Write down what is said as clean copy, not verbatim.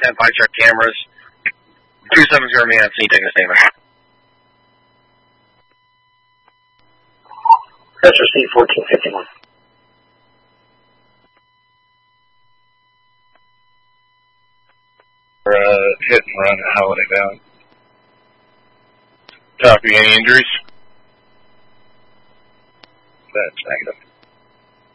10 5 check cameras. 270 man at scene taking a statement. SRC 1451. Hit and run at Holiday Valley. Copy, any injuries? That's negative.